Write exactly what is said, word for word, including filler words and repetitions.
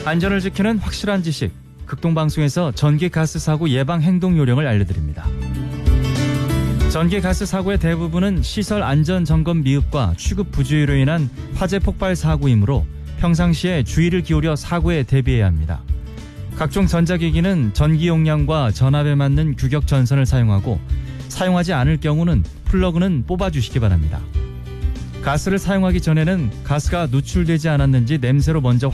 안전을 지키는 확실한 지식, 극동방송에서 전기가스 사고 예방 행동 요령을 알려드립니다. 전기가스 사고의 대부분은 시설 안전 점검 미흡과 취급 부주의로 인한 화재 폭발 사고이므로 평상시에 주의를 기울여 사고에 대비해야 합니다. 각종 전자기기는 전기 용량과 전압에 맞는 규격 전선을 사용하고 사용하지 않을 경우는 플러그는 뽑아주시기 바랍니다. 가스를 사용하기 전에는 가스가 누출되지 않았는지 냄새로 먼저